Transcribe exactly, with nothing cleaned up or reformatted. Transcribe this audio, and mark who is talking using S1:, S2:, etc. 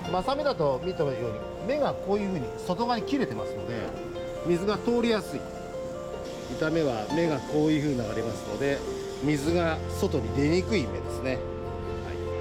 S1: マサ目だと見たように目がこういうふうに外側に切れてますので水が通りやすい。板目は目がこういうふうに流れますので水が外に出にくい目ですね。